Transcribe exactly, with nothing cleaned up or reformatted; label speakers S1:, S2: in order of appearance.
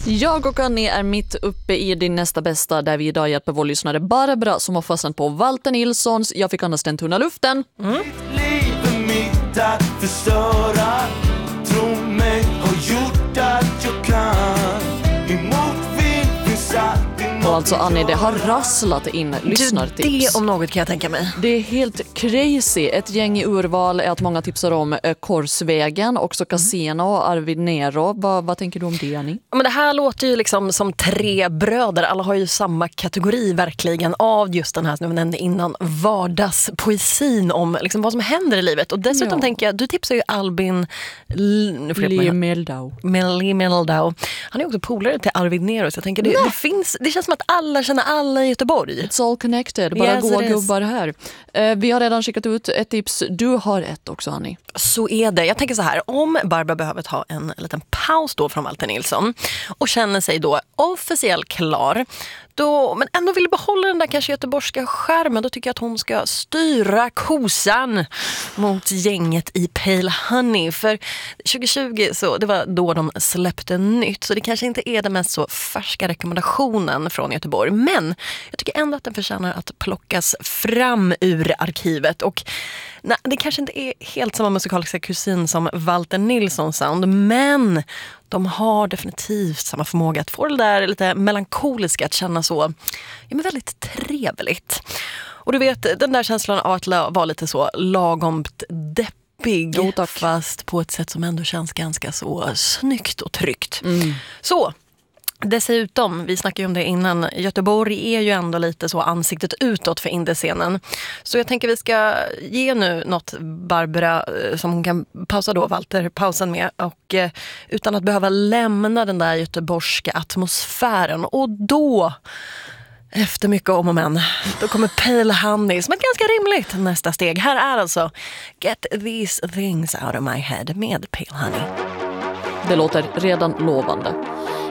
S1: Jag och Annie är mitt uppe i din nästa bästa, där vi idag hjälper vår lyssnare Barbara som har fastnat på Walter Nilssons Jag fick andas den tunna luften. Mm.
S2: Mitt liv är mitt att förstöra. Tro mig, har gjort att jag kan. Emot vind finns alltid.
S1: Och alltså Annie, det har rasslat in lyssnartips.
S3: Du, det om något kan jag tänka mig.
S1: Det är helt crazy. Ett gäng i urval är att många tipsar om eh, Korsvägen, också Casino och Arvid Nero. Va, vad tänker du om det, Annie?
S3: Men det här låter ju liksom som tre bröder. Alla har ju samma kategori verkligen av just den här som jag nämnde innan, vardagspoesin om liksom vad som händer i livet. Och dessutom ja. tänker jag, du tipsar ju Albin
S1: Lee Meldau.
S3: Lee Meldau. Han är också polare till Arvid Nero, så jag tänker det, det finns, det känns som att alla känner alla i Göteborg.
S1: It's all connected, bara
S3: yes,
S1: gå gubbar här. Eh, vi har redan skickat ut ett tips. Du har ett också, Annie.
S3: Så är det. Jag tänker så här, om Barbara behöver ta en liten paus då från Walter Nilsson och känner sig då officiellt klar, då, men ändå vill behålla den där kanske göteborgska skärmen, då tycker jag att hon ska styra kosan mot gänget i Pale Honey. För tjugo tjugo, så det var då de släppte nytt, så det kanske inte är den mest så färska rekommendationen från Göteborg, men jag tycker ändå att den förtjänar att plockas fram ur arkivet. Och nej, det kanske inte är helt samma musikaliska kusin som Walter Nilsson sound, men de har definitivt samma förmåga att få det där lite melankoliska att känna så, ja, men väldigt trevligt. Och du vet, den där känslan av att vara lite så lagomt deppig,
S1: jo,
S3: fast på ett sätt som ändå känns ganska så snyggt och tryggt.
S1: Mm.
S3: Så dessutom, vi snackade ju om det innan, Göteborg är ju ändå lite så ansiktet utåt för indiescenen. Så jag tänker vi ska ge nu något Barbara som hon kan pausa då, Walter, pausen med. Och eh, utan att behöva lämna den där göteborgska atmosfären. Och då, efter mycket om och men, då kommer Pale Honey som är ganska rimligt nästa steg. Här är alltså Get These Things Out of My Head med Pale Honey.
S1: Det låter redan lovande.